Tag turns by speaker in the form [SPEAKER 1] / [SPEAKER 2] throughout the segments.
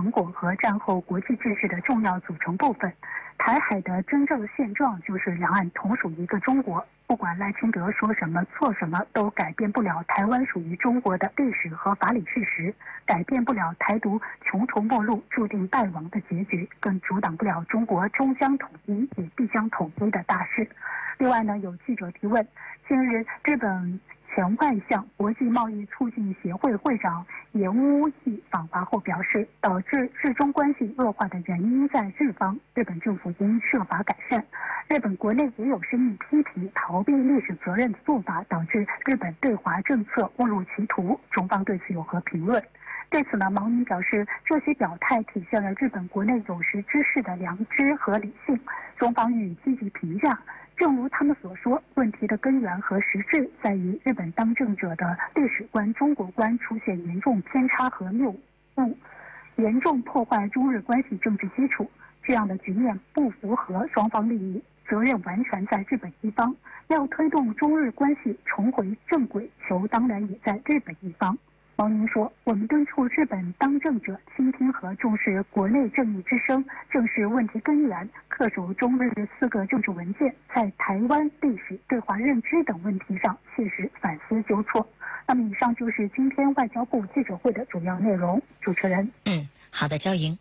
[SPEAKER 1] 成果和战后国际秩序的重要组成部分。台海的真正现状就是两岸同属一个中国，不管赖清德说什么做什么，都改变不了台湾属于中国的历史和法理事实，改变不了台独穷途末路、注定败亡的结局，更阻挡不了中国终将统一也必将统一的大势。另外呢，有记者提问，近日日本前外相、国际贸易促进协会会长岩屋义访华后表示，导致日中关系恶化的原因在日方，日本政府应设法改善。日本国内也有声音批评逃避历史责任的做法，导致日本对华政策误入歧途。中方对此有何评论？对此呢，毛宁表示，这些表态体现了日本国内有识之士的良知和理性，中方予以积极评价。正如他们所说，问题的根源和实质在于日本当政者的历史观、中国观出现严重偏差和谬误，严重破坏中日关系政治基础。这样的局面不符合双方利益，责任完全在日本一方。要推动中日关系重回正轨，球当然也在日本一方。毛宁说，我们敦促日本当政者倾听和重视国内正义之声，正视问题根源，恪守中日4个政治文件，在台湾历史、对华认知等问题上切实反思纠错。那么以上就是今天外交部记者会的主要内容。主持人，
[SPEAKER 2] 好的，焦莹。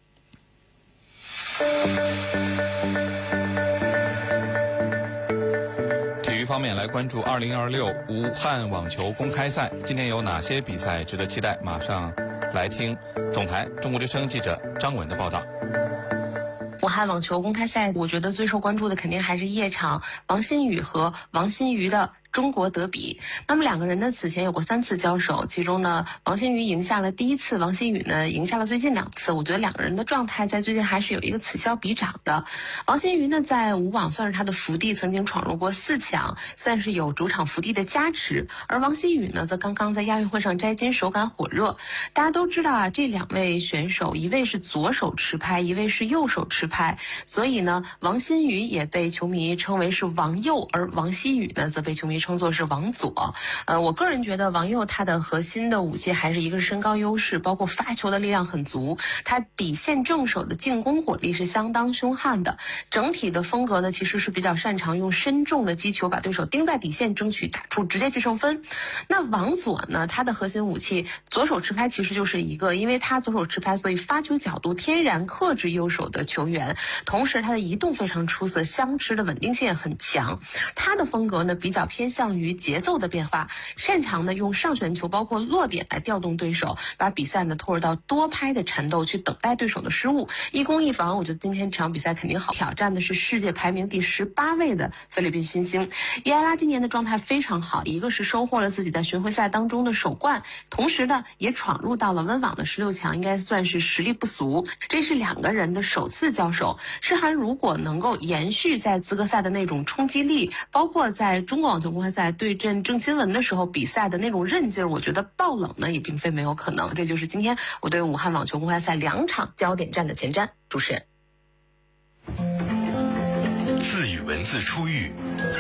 [SPEAKER 3] 体育方面，来关注2026武汉网球公开赛，今天有哪些比赛值得期待？马上来听总台中国之声记者张文的报道。
[SPEAKER 4] 武汉网球公开赛，我觉得最受关注的肯定还是夜场王欣雨和王欣瑜的中国德比。那么两个人呢，此前有过3次交手，其中呢，王欣瑜赢下了第1次，王欣雨呢赢下了最近2次。我觉得两个人的状态在最近还是有一个此消彼长的。王欣瑜呢，在武网算是他的福地，曾经闯入过4强，算是有主场福地的加持。而王欣雨呢，则刚刚在亚运会上摘金，手感火热。大家都知道啊，这2位选手，一位是左手持拍，一位是右手持拍，所以呢，王欣瑜也被球迷称为是王右，而王欣雨呢，则被球迷称作是王左。我个人觉得王右他的核心的武器还是一个身高优势，包括发球的力量很足，他底线正手的进攻火力是相当凶悍的。整体的风格呢，其实是比较擅长用身重的击球把对手盯在底线，争取打出直接制胜分。那王左呢，他的核心武器左手持拍其实就是一个，因为他左手持拍，所以发球角度天然克制右手的球员，同时他的移动非常出色，相持的稳定性也很强。他的风格呢，比较偏向于节奏的变化，擅长呢用上旋球包括落点来调动对手，把比赛呢拖入到多拍的缠斗，去等待对手的失误，一攻一防。我觉得今天这场比赛肯定好。挑战的是世界排名第18位的菲律宾新星伊埃拉，今年的状态非常好，一个是收获了自己在巡回赛当中的首冠，同时呢也闯入到了温网的16强，应该算是实力不俗。这是2个人的首次交手，诗涵如果能够延续在资格赛的那种冲击力，包括在中国网球公开赛对阵郑钦文的时候比赛的那种韧劲儿，我觉得爆冷呢也并非没有可能。这就是今天我对武汉网球公开赛2场焦点战的前瞻。主持人，
[SPEAKER 5] 字与文字初遇，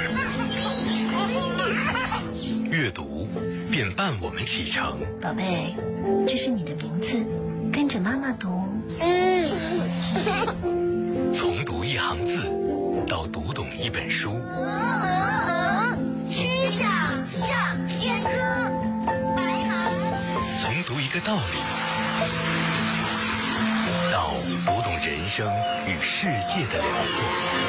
[SPEAKER 5] 阅读便伴我们启程。
[SPEAKER 6] 宝贝，这是你的名字，跟着妈妈读。
[SPEAKER 5] 从读一行字到读懂一本书，
[SPEAKER 7] 曲项向天歌，白行。
[SPEAKER 5] 从读一个道理到读懂人生与世界的辽阔。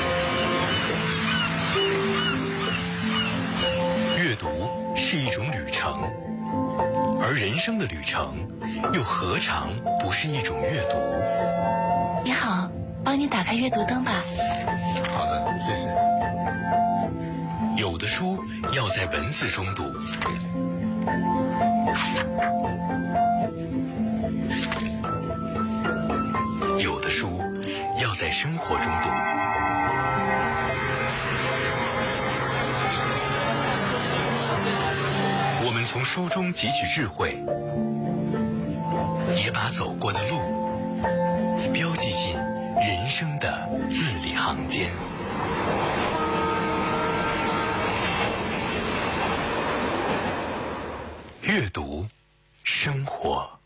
[SPEAKER 5] 阅读是一种旅程，而人生的旅程又何尝不是一种阅读？
[SPEAKER 6] 你好，帮你打开阅读灯吧。
[SPEAKER 8] 好的，谢谢。
[SPEAKER 5] 有的书要在文字中读，有的书要在生活中读。我们从书中汲取智慧，也把走过的路标记进人生的字里行间。阅读，生活。